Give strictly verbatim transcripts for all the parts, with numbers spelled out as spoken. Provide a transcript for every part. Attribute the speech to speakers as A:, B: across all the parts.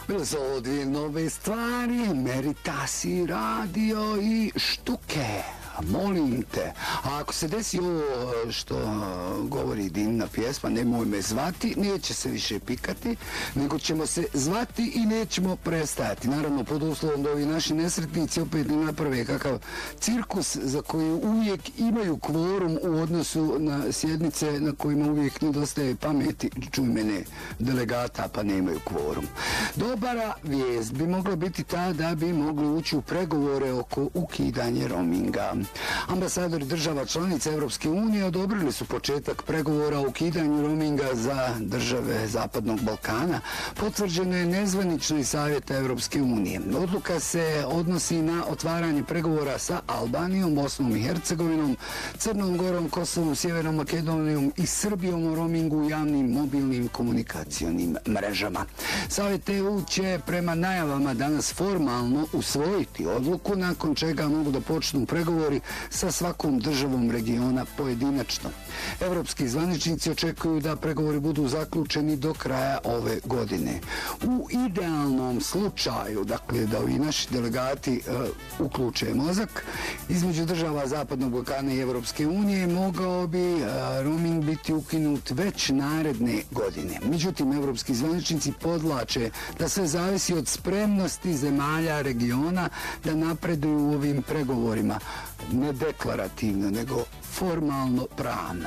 A: Bile su ovo dvije nove stvari, Meritasi radio i Štuke. Molim te, a ako se desi ovo što govori divna pjesma, nemoj me zvati, neće se više pikati, nego ćemo se zvati i nećemo prestajati. Naravno, pod uslovom da ovi naši nesretnici opet ne naprave kakav cirkus za koji uvijek imaju kvorum u odnosu na sjednice na kojima uvijek nedostaje pameti, čuj mene, delegata, pa nemaju kvorum. Dobara vijest bi mogla biti ta da bi mogli ući u pregovore oko ukidanja roaminga. Ambasadori država članica Evropske unije odobrili su početak pregovora o ukidanju roaminga za države Zapadnog Balkana. Potvrđeno je nezvanično iz Savjeta Evropske unije. Odluka se odnosi na otvaranje pregovora sa Albanijom, Bosnom i Hercegovinom, Crnom Gorom, Kosovom, Sjevernom Makedonijom i Srbijom o roamingu u javnim mobilnim komunikacionim mrežama. Savjet E U će prema najavama danas formalno usvojiti odluku, nakon čega mogu da počnu pregovori sa svakom državom regiona pojedinačno. Evropski zvaničnici očekuju da pregovori budu zaključeni do kraja ove godine. U idealnom slučaju, dakle da ovi naši delegati uh, uključe mozak, između država Zapadnog Balkana i Evropske unije mogao bi uh, roaming biti ukinut već naredne godine. Međutim, evropski zvaničnici podlače da sve zavisi od spremnosti zemalja regiona da napreduju u ovim pregovorima. Ne deklarativno, nego formalno pravno.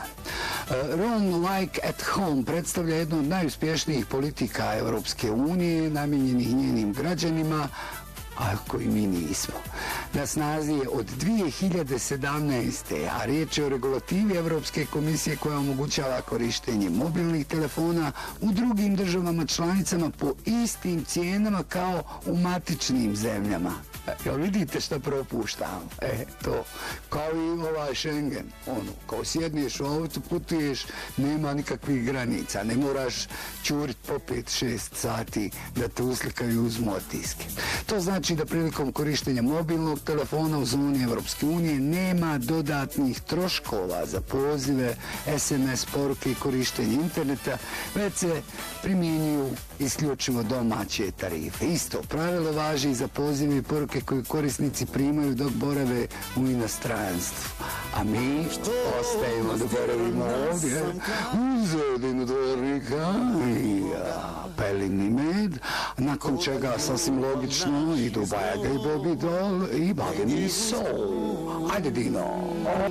A: Roam like at home predstavlja jednu od najuspješnijih politika Evropske unije, namijenjenih njenim građanima, a koji mi nismo. Na snazi je od dvije hiljade sedamnaeste. a riječ je o regulativi Evropske komisije koja omogućava korištenje mobilnih telefona u drugim državama članicama po istim cijenama kao u matičnim zemljama. Jel vidite šta propuštamo? E, to, kao i ovaj Schengen. Ono, kao sjedneš u auto, putuješ, nema nikakvih granica. Ne moraš čurit po pet šest sati da te uslikaju i uzmu otiske. To znači da prilikom korištenja mobilnog telefona u zoni Evropske unije nema dodatnih troškova za pozive, es em es poruke i korištenje interneta, već se primjenjuju isključivo domaće tarife. Isto pravilo važi i za pozive i poruke koje korisnici primaju dok borave u inostranstvu. A mi ostajemo da boravimo ovdje u zedinu dvornika i pelini med, nakon čega sasvim logično idu Bajaga i Bobby Doll i Bageni Soul. Ajde, Dino!